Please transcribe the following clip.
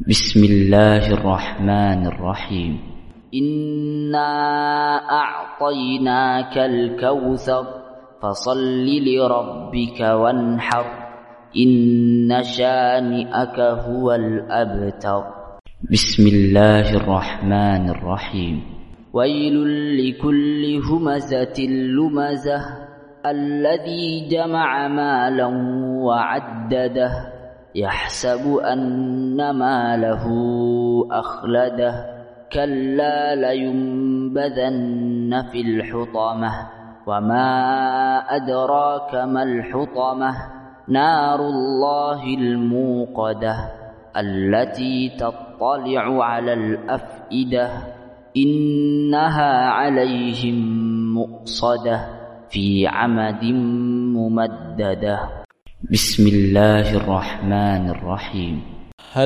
بسم الله الرحمن الرحيم. إنا أعطيناك الكوثر فصل لربك وانحر إن شانئك هو الأبتر. بسم الله الرحمن الرحيم. ويل لكل همزة لمزة الذي جمع مالا وعدده يحسب أن ماله أخلده كلا لينبذن في الحطمة وما أدراك ما الحطمة نار الله الموقدة التي تطلع على الأفئدة إنها عليهم مؤصدة في عمد ممددة. بسم الله الرحمن الرحيم.